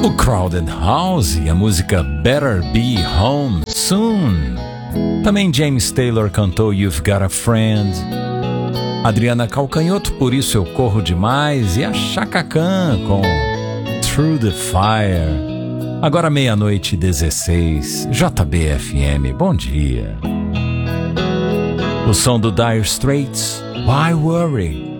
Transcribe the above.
O Crowded House e a música Better Be Home Soon. Também James Taylor cantou You've Got a Friend. Adriana Calcanhoto, Por Isso Eu Corro Demais. E a Chaka Khan com Through the Fire. Agora 00:16, JBFM, bom dia. O som do Dire Straits, Why Worry?